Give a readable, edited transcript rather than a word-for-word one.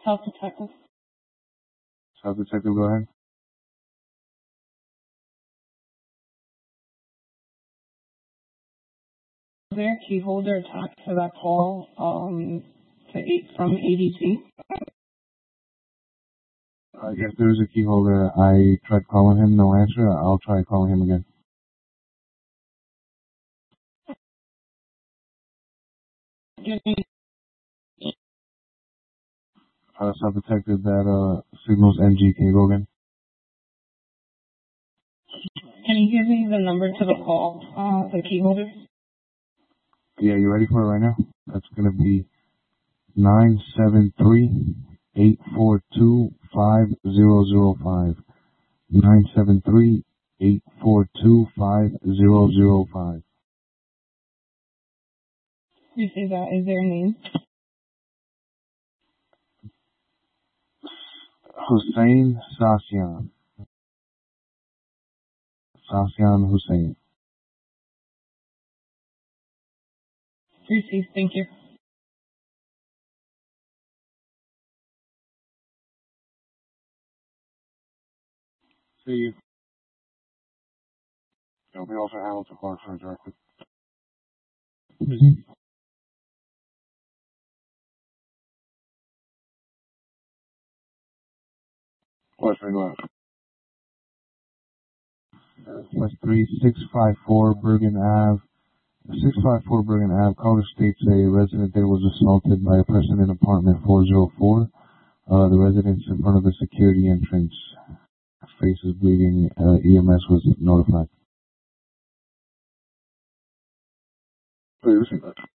South Detective. South Detective, go ahead. There, key holder attached to that call from ADT. Yes, there is a key holder. I tried calling him, no answer. I'll try calling him again. South Detective, that signals MGK, go again. Can you give me the number to the call, the key holder? Yeah, you ready for it right now? That's gonna be 973-842-5005. 973-842-5005. You see that? Is there a name? Hussein Sasyan. Sasyan Hussein. Received. Thank you. See you. We also handled the call for directly. West Ring Left. West 3654 Bergen Ave. 654 Bergen Ave. Caller states a resident there was assaulted by a person in apartment 404. The resident's in front of the security entrance. Face is bleeding. EMS was notified. Oh, you received that.